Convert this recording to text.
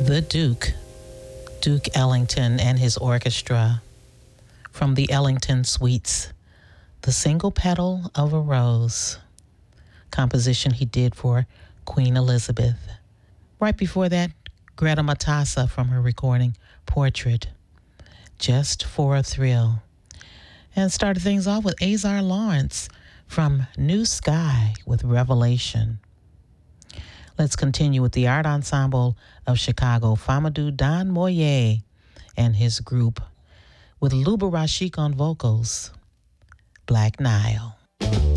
The Duke Ellington and his orchestra, from the Ellington Suites, The Single Petal of a Rose, composition he did for Queen Elizabeth. Right before that, Greta Matassa from her recording Portrait, Just for a Thrill. And started things off with Azar Lawrence from New Sky with Revelation. Let's continue with the Art Ensemble of Chicago, Famadou Don Moye and his group, with Luba Rashik on vocals, Black Nile.